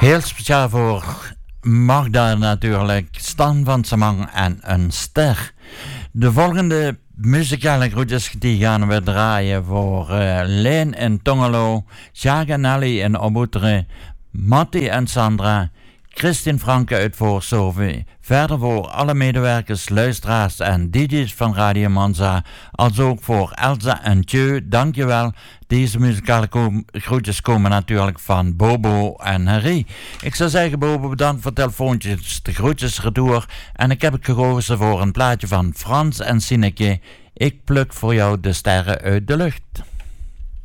Heel speciaal voor Magda natuurlijk, Stan van Samang en een ster. De volgende muzikale groetjes die gaan we draaien voor Leen in Tongelo, Jacques en Ali in Oboetere, Matti en Sandra, Christine Franke uit Voorshoven. Verder voor alle medewerkers, luisteraars en DJ's van Radio Monza. Als ook voor Elsa en Tjeu, dankjewel. Deze muzikale groetjes komen natuurlijk van Bobo en Harry. Ik zou zeggen, Bobo, bedankt voor het telefoontje, de groetjes retour. En ik heb gekozen voor een plaatje van Frans en Sineke. Ik pluk voor jou de sterren uit de lucht.